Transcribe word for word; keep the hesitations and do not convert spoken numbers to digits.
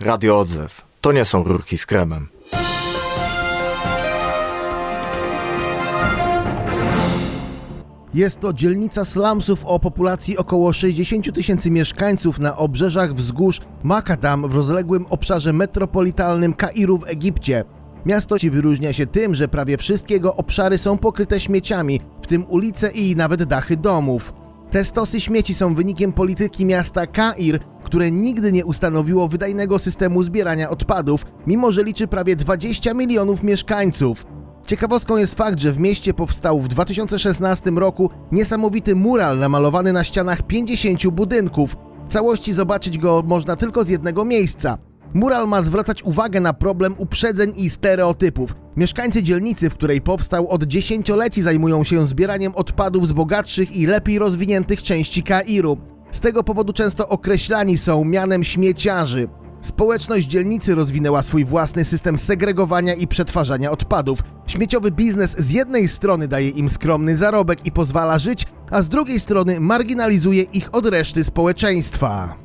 Radio Odzew. To nie są rurki z kremem. Jest to dzielnica slumsów o populacji około sześćdziesiąt tysięcy mieszkańców na obrzeżach wzgórz Makadam w rozległym obszarze metropolitalnym Kairu w Egipcie. Miasto wyróżnia się tym, że prawie wszystkie jego obszary są pokryte śmieciami, w tym ulice i nawet dachy domów. Te stosy śmieci są wynikiem polityki miasta Kair, które nigdy nie ustanowiło wydajnego systemu zbierania odpadów, mimo że liczy prawie dwadzieścia milionów mieszkańców. Ciekawostką jest fakt, że w mieście powstał w dwa tysiące szesnastym roku niesamowity mural namalowany na ścianach pięćdziesięciu budynków. W całości zobaczyć go można tylko z jednego miejsca. Mural ma zwracać uwagę na problem uprzedzeń i stereotypów. Mieszkańcy dzielnicy, w której powstał, od dziesięcioleci zajmują się zbieraniem odpadów z bogatszych i lepiej rozwiniętych części Kairu. Z tego powodu często określani są mianem śmieciarzy. Społeczność dzielnicy rozwinęła swój własny system segregowania i przetwarzania odpadów. Śmieciowy biznes z jednej strony daje im skromny zarobek i pozwala żyć, a z drugiej strony marginalizuje ich od reszty społeczeństwa.